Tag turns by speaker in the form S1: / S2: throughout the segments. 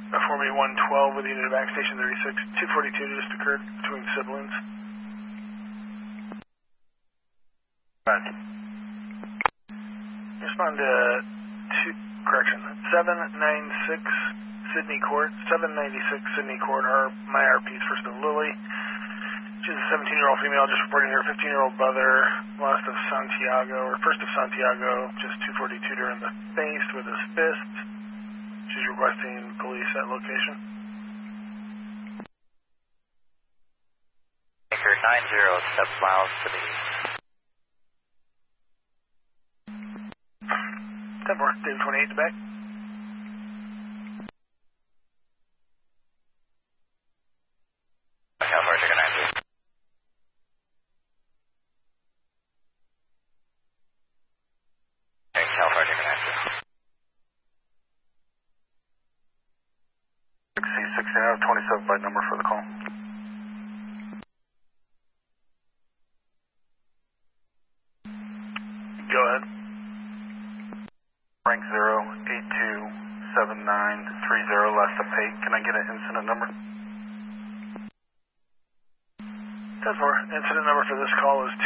S1: Formula 112 with unit of back station 36. 242 just occurred between siblings. Respond to 796 Sydney Court. 796 Sydney Court. My RP's first of Lily. She's a 17-year-old female just reporting her 15-year-old brother lost of Santiago, or first of Santiago, just 242 during the face with his fist. She's requesting police at location.
S2: Anchor 90, 7 miles to the east.
S1: 10-4, David 28 to back.
S2: California Chicken 90. Okay, California Chicken 90.
S3: 16 27 by number for the call.
S1: Go ahead.
S3: Rank 0827930, last up 8. Can I get an incident number?
S1: 10-4, incident number for this call is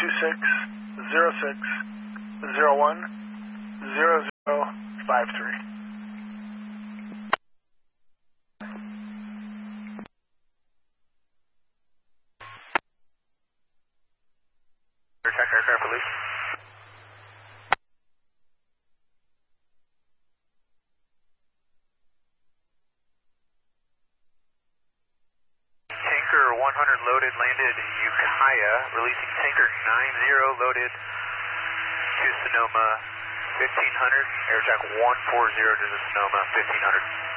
S1: 2606010053.
S2: Check aircraft police.
S4: Tanker 100 loaded, landed Ukiah, releasing tanker 90 loaded to Sonoma 1500, air track 140 to the Sonoma 1500.